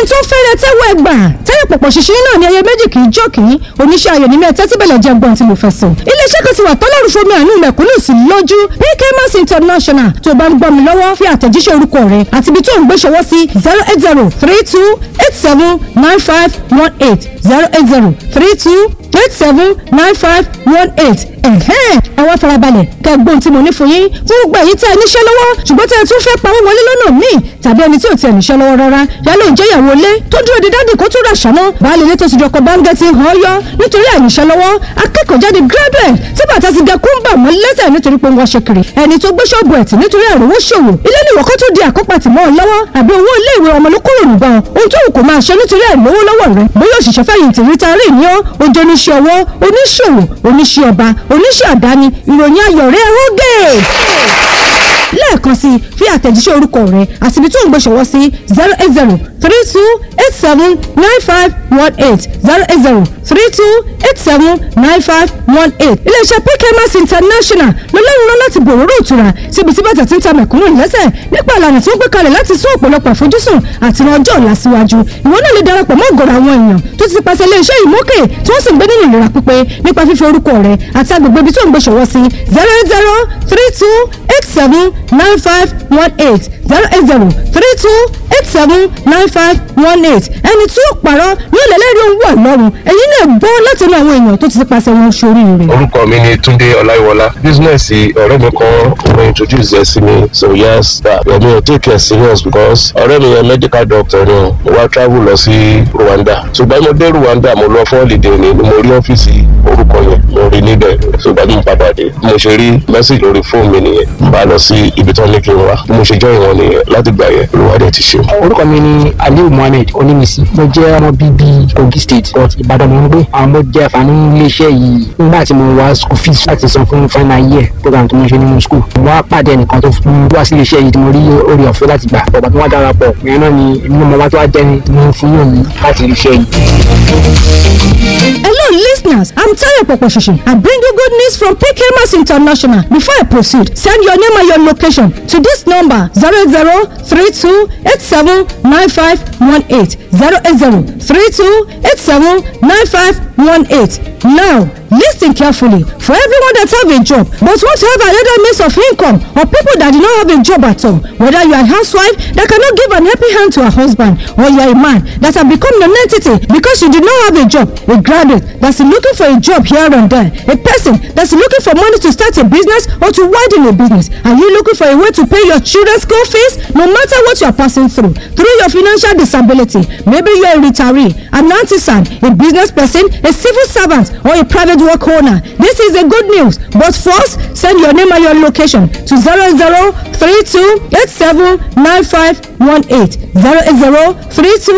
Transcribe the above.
tó fẹ́rẹ̀ tẹ́wọ́ ẹgbà tẹ́lẹ̀ pọ̀pọ̀ ṣiṣẹ́ náà ni ẹyẹ méjì kì í jọ́ kì í oníṣẹ́ ayọ̀ ní mẹ́ta tí bẹ̀lẹ̀ jẹ́ gbọ́n tí mo fẹ́ sọ. iléeṣẹ́ kan ti wà tọ́lọ́run fomi àánú mẹ̀kúnnù sí lójú PK Mass International tó bá ń gbọ́ mi lọ́wọ́ fi àtẹ̀jíṣẹ́ orúkọ rẹ̀ àti ibi tó ń gbé ṣọwọ́ sí 08032879518 08032879518 ẹ wá farabalẹ̀ kẹ́gbọ́n tí mo ní fún yín fún gbogbo èyí tẹ́ ẹ níṣẹ́ lọ́wọ́ ṣùgbọ́n tẹ́ ẹ tún fẹ́ pawó wọlé lọ́nà míì tàbí ẹni tí ò tẹ́ ẹ níṣẹ́ lọ́wọ́ rárá yálà ò jẹ́ ìyàwó ilé tó dúró de dádì kó tún rà ṣáná baálé ilé tó ti jọkọ̀ báńgẹ́ ti hàn yọ nítorí àìníṣẹ́ lọ́wọ́ akẹ́kọ̀ọ́ jáde graduate tí bàtà ti gẹ kúńbà mọ́ lẹ́sẹ̀ nítorí pé wọ́n ṣe kiri ẹni tó gbé ṣọ́ọ̀bù ẹ̀tì nítorí àròwó ṣòwò ilé ní ìwọ̀kọ́ tó di àkópàtì mọ́ ọ lọ́wọ́ àbí owó ilé ìwé ọmọ ló kúrò nígbà ohun tó wù kó máa ṣe nítorí àìlówó lọ́wọ́ rẹ bóyá òṣìṣẹ́ fẹ̀yìntì rítárì ní ọ́ ojú oníṣẹ́ ọwọ́ oníṣòwò oníṣẹ́ ọba oníṣẹ́ àdáni ìròyìn ayọ̀ rẹ̀ rógè lẹ́ẹ̀kan sí fi àtẹ̀jíṣẹ́ orúkọ rẹ̀ àti ibi tó ń gbé ṣọwọ́ sí 08032879518 08032879518 iléeṣẹ́ PK Mass International lọ́lọ́run rán láti bòróró ìtura síbi tí bàtà ti ń ta mẹ̀kúnnù lẹ́sẹ̀ nípa ìlànà tó ń gbé kalẹ̀ láti sún ọ̀pọ̀lọpọ̀ àfojúsùn àti ọjọ́ ọ̀la síwájú ìwọ náà lè darapọ̀ mọ́ ọ̀gọ̀rọ̀ àwọn èèyàn tó ti pàṣẹ iléeṣẹ́ ìmọ̀kè tí wọ́n sì ń gbé nínú ìlera pípé nípa fífi orúkọ rẹ̀ àti agbègbè ibi tó ń gbé ṣọwọ́ sí 08032879518 08032879518 ẹni tí ó parọ́ ní ìlẹ́lẹ́rìí ohun wà lọ́rùn ẹ̀yin náà gbọ́ láti inú àwọn èèyàn tó ti pàṣẹ wọn ṣoríire. orúkọ mi ni Túndé Ọláyíwọlá bísínẹ́sì ọ̀rẹ́ mi kan mo introduce ẹ sí mi so yes mi ò take it serious because ọ̀rẹ́ mi yẹn medical doctor ni mo wá travel lọ sí Rwanda ṣùgbọ́n mo dé Rwanda mo lọ fún holiday ni mo rí ọ́fíìsì orúkọ yẹn mo rí níbẹ̀ ṣùgbọ́n mo padà dé mo ṣe rí message lórí fóònù mi nìyẹn n bá lọ sí ibi tó ní kí n wá mo ṣe jọ́ ìwọ̀n nìyẹn láti gbà yẹn olùwádìí ti ṣe. orúkọ mi ni Aliu Muhammed Onímísì mo jẹ́ ọmọ bíbí Kogi State but Ìbàdàn mo ń gbé àwọn mo jẹ́ àǹfààní iléeṣẹ́ yìí nígbà tí mo wá school fees láti san fún final year program tó mo ṣe nínú school mo wá pàdé ẹnìkan tó fún wá sí iléeṣẹ́ yìí tí mo rí orí ọ̀fẹ́ láti gbà ọ̀gbà tó wá darapọ̀ ìyẹn náà ni inú ọmọ wa tó wá jẹ́ ni mo fún yàn ní láti iléeṣẹ́ yìí. Hello listeners, I'm Tayo Poposhishi. I bring you good news from PK Mass International. Before I proceed, send your name and your location to this number 08032879518 08032879518. Now, listen carefully. For everyone that have a job but want to have another means of income, or people that do not have a job at all, whether you are a housewife that cannot give an helping hand to her husband, or you are a man that have become non-entity because you did not have a job, a graduate that's looking for a job here and there, a person that's looking for money to start a business or to widen a business. Are you looking for a way to pay your children's school fees? No matter what you are passing through your financial disability, maybe you are a retiree, an artisan, a business person, a civil servant, or a private work owner. This is a good news. But first, send your name and your location to 0032879518 08032